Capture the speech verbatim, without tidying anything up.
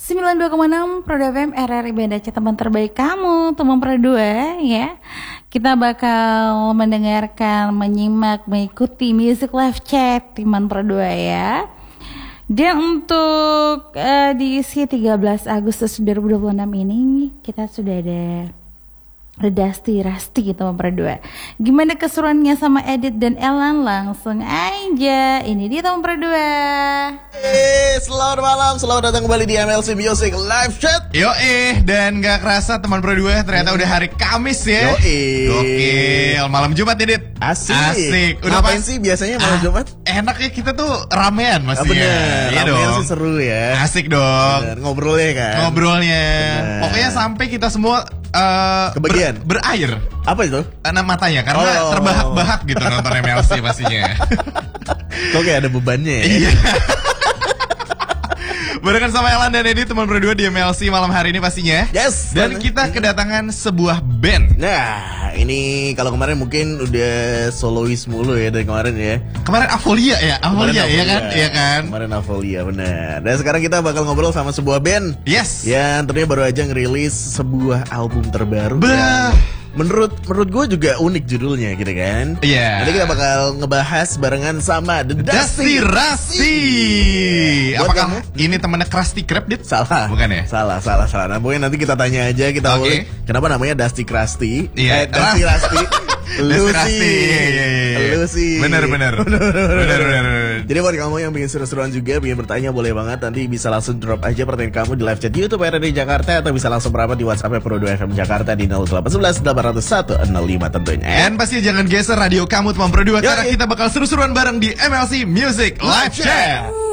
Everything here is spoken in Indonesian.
sembilan puluh dua koma enam Pro F M R R I Banda C, teman terbaik kamu, teman Pro dua ya. Kita bakal mendengarkan, menyimak, mengikuti music live chat teman Pro dua ya. Dan untuk uh, diisi tiga belas Agustus dua ribu dua puluh enam ini kita sudah ada Dusty Rusty teman Pro dua. Gimana keseruannya sama Edit dan Elan? Langsung aja. Ini dia teman Pro dua. Hey, selamat malam, selamat datang kembali di M L C Music Live Chat. Yo eh, dan gak kerasa teman Pro dua ternyata udah hari Kamis ya. Yo eh, Gokil, malam Jumat ya Dit. Asik. Asik. Udah Ngapain pas sih biasanya malam ah, Jumat? Enak ya, kita tuh ramean Ah, maksudnya. bener, Iya ramean dong. sih seru ya. Asik dong. Bener, ngobrolnya kan. Ngobrolnya. Bener. Pokoknya sampai kita semua uh, Kebagian. ber- berair. Apa itu? Karena matanya karena Oh. terbahak-bahak gitu nonton M L C pastinya. Kok kayak ada bebannya ya? Iya. Barengan sama Elan dan Edi, teman berdua di M L C malam hari ini pastinya. Yes. Dan kita kedatangan sebuah band. Nah, ini kalau kemarin mungkin udah solois mulu ya dari kemarin ya. Kemarin Avolia ya, Avolia ya kan, iya kan. Kemarin Avolia benar. Dan sekarang kita bakal ngobrol sama sebuah band Yes. yang tentunya baru aja ngerilis sebuah album terbaru. Bah. yang Menurut menurut gue juga unik judulnya gitu kan. Iya. Nanti kita bakal ngebahas barengan sama The Dusty Rusty. Buat Apakah kamu? ini temannya Krusty Krab, Dit? Salah. Bukan ya? Salah, salah, salah. Nah, pokoknya nanti kita tanya aja, kita Oke. boleh. Kenapa namanya Dusty Krusty? Iya. Eh, Dusty Rusty. Dusty Rusty. Iya, iya, iya. Lucy. Bener, bener. Bener, bener. Jadi buat kamu yang pengen seru-seruan juga, pengen bertanya boleh banget. Nanti bisa langsung drop aja pertanyaan kamu di live chat YouTube R R I Jakarta, atau bisa langsung merapat di WhatsApp Pro dua F M Jakarta di nol delapan satu satu delapan nol satu nol lima tentunya. Dan pasti jangan geser radio kamu teman berdua, karena Yoi. kita bakal seru-seruan bareng di M L C Music Live Chat.